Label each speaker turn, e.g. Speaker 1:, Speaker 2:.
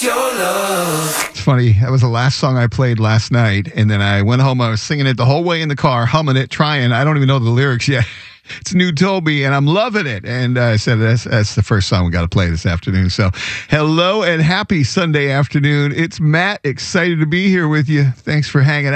Speaker 1: your love.
Speaker 2: It's funny. That was the last song I played last night. And then I went home. I was singing it the whole way in the car, humming it, trying. I don't even know the lyrics yet. It's New Toby, and I'm loving it. And I said that's the first song we got to play this afternoon. So hello and happy Sunday afternoon. It's Matt. Excited to be here with you. Thanks for hanging out.